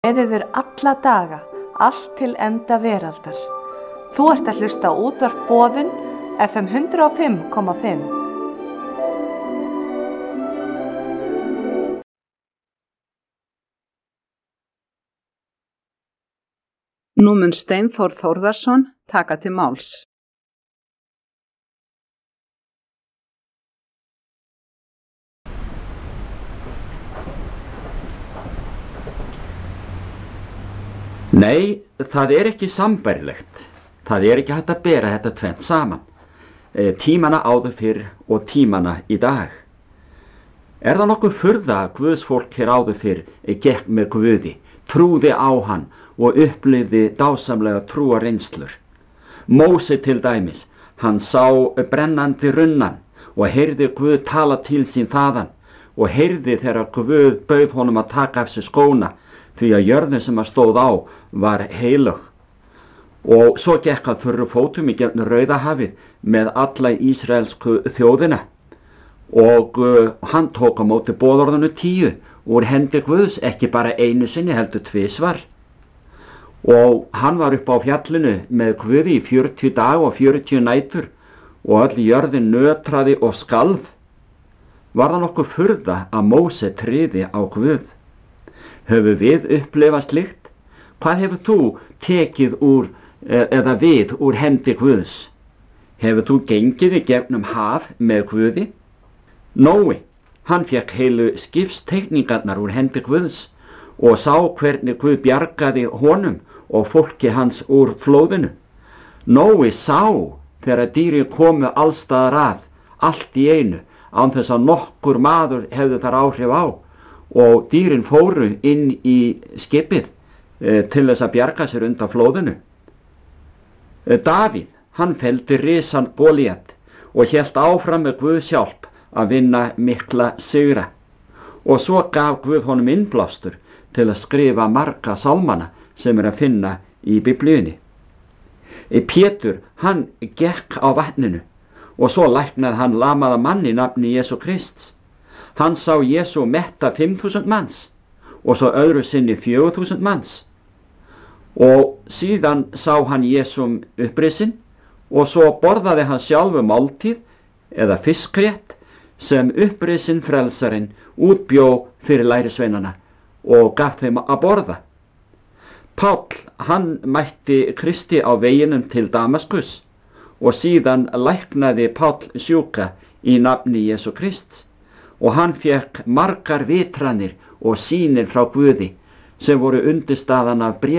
Með yfir alla daga, allt til enda veraldar. Þú ert að hlusta á útvarp Boðun, FM 105,5. Nú mun Steinþór Þórðarson taka til máls. Nei, það ekki sambærilegt. Það ekki hægt að bera þetta tvennt saman. Tímana áður fyrr og tímana í dag. Það nokkur furða að Guðsfólk hér áður fyrr gekk með Guði, trúði á hann og upplifði dásamlega trúarreynslur. Móse til dæmis, hann sá brennandi runnan og heyrði Guð tala til sín þaðan og heyrði þegar Guð bauð honum að taka af sig skóna því að jörðin sem hann stóð á var heilög. Og svo gekk hann þurru fótum í gegnum Rauðahafið með alla ísraelsku þjóðina og hann tók á móti boðorðinu 10 úr hendi Guðs, ekki bara einu sinni heldur tvisvar. Og hann var upp á fjallinu með Guði í 40 dag og 40 nætur og öll jörðin nötraði og skalf. Var það nokkuð furða að Móse tryði á Guð? Höfum við upplifað slíkt? Hvað hefur þú tekið úr eða við úr hendi Guðs? Hefur þú gengið í gegnum haf með Guði? Nói, hann fékk heilu skipsteikningarnar úr hendi Guðs og sá hvernig Guð bjargaði honum og fólki hans úr flóðinu. Nói sá þegar dýrin komu allstaðar að, allt í einu, án þess að nokkur maður hefði þar áhrif á og dýrin fóru inn í skipið til þess að bjarga sér undan flóðinu. Davíð, hann felldi risan Golíat og hélt áfram með Guðs hjálp að vinna mikla sigra. Og svo gaf Guð honum innblástur til að skrifa marga sálmana sem að finna í Biblíunni. Pétur, hann gekk á vatninu og svo læknaði hann lamaða mann í nafni Jesú Krists. Hann sá Jesú metta 5.000 manns og svo öðru sinni 4.000 manns. Og síðan sá hann Jesúm upprisinn og svo borðaði hann sjálfu máltíð eða fiskrétt sem upprisinn frelsarinn útbjó fyrir lærisveinana og gaf þeim að borða. Páll, hann mætti Kristi á veginum til Damaskus og síðan læknaði Páll sjúka í nafni Jesú Krists og hann fékk margar vitranir og sýnir frá Guði sem voru undirstaðan af bréfi